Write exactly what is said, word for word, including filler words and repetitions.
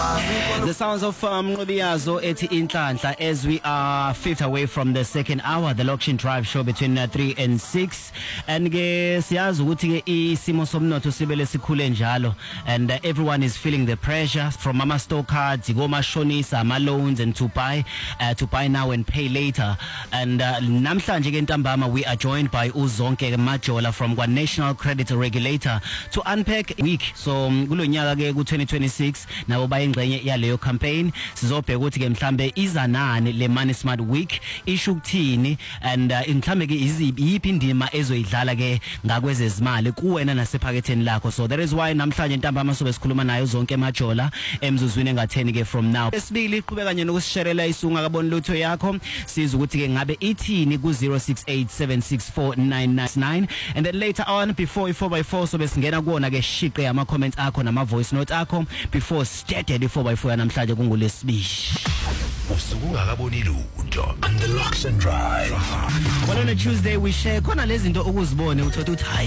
The sounds of um, Nqobiyazo ethi Inhlanhla as we are fifth away from the second hour, the Lokshin Drive show between uh, three and six. And ke siyazi ukuthi ke isimo somnotho sibele sikhule njalo, and uh, everyone is feeling the pressure from mama store cards, goma shonisa, ama loans, and to buy uh, to buy now and pay later. And uh, namhlanje ke ntambama we are joined by uZonke Majola from Kwa National Credit Regulator to unpack week. So kulonyaka ke ku twenty twenty-six nabo bayingxenye yaleyo campaign, sizobheka ukuthi ke mhlambe izanani le Money Smart Week isho ukuthini, and uh, mhlambe ke iziphi indima ezoyidlala ke ngakwezezimali kuwena nasephaketheni lakho. So that is why namhlanje ntambama sobe sikhuluma nayo Zonke Majola emzuzwini engatheni ke from now. Esibili iqhubeka kanye nokusisherela isunga kaboni lutho yakho, siza ukuthi ke ngabe ithini ku zero six eight seven six four nine nine nine, and then later on before i four by four sobe singena kuona ke shiqe ama comments akho nama voice note akho before started i four by four namhlanje kungolesibili. Usungakaboni lutho on the Lokshin Drive. Well, on a Tuesday we share khona lezi zinto ukuzibone uthothi uthi